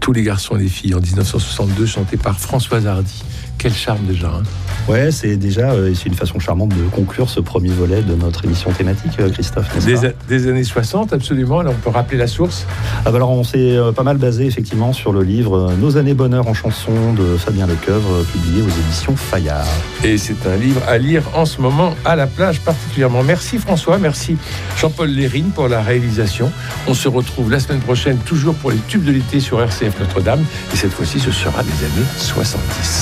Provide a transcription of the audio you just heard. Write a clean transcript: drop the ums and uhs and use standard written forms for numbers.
Tous les garçons et les filles, en 1962, chanté par Françoise Hardy. Quel charme déjà, hein. Ouais, c'est une façon charmante de conclure ce premier volet de notre émission thématique, Christophe, n'est-ce pas ? Des années 60, absolument. Là, on peut rappeler la source. Alors, on s'est pas mal basé, effectivement, sur le livre « Nos années bonheur en chanson » de Fabien Lecoeuvre, publié aux éditions Fayard. Et c'est un livre à lire en ce moment, à la plage particulièrement. Merci François, merci Jean-Paul Lérine pour la réalisation. On se retrouve la semaine prochaine, toujours pour les tubes de l'été sur RCF Notre-Dame. Et cette fois-ci, ce sera des années 70.